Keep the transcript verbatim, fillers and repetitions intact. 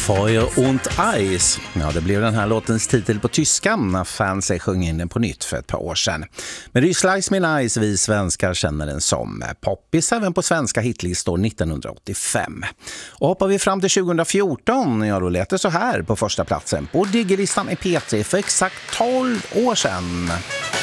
Feuer und Eis. Ja, det blev den här låtens titel på tyska när fansen sjöng in den på nytt för ett par år sedan. Men Rysslands min Ice, vi svenskar känner den som poppis även på svenska hitlistor nittonhundraåttiofem. Och hoppar vi fram till tjugohundrafjorton, ja då lät det så här på första platsen på Diggelistan i P tre för exakt tolv år sedan.